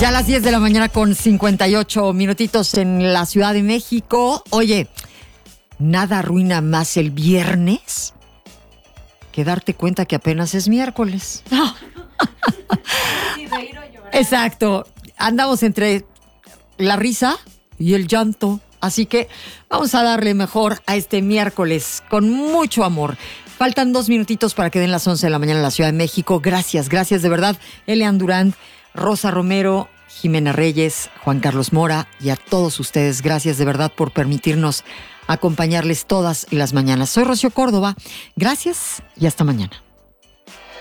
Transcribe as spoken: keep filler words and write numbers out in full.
Ya a las diez de la mañana con cincuenta y ocho minutitos en la Ciudad de México. Oye, nada arruina más el viernes que darte cuenta que apenas es miércoles. Exacto. Andamos entre la risa y el llanto. Así que vamos a darle mejor a este miércoles con mucho amor. Faltan dos minutitos para que den las once de la mañana en la Ciudad de México. Gracias, gracias de verdad. Elian Durán, Rosa Romero, Jimena Reyes, Juan Carlos Mora y a todos ustedes. Gracias de verdad por permitirnos acompañarles todas las mañanas. Soy Rocío Córdoba. Gracias y hasta mañana.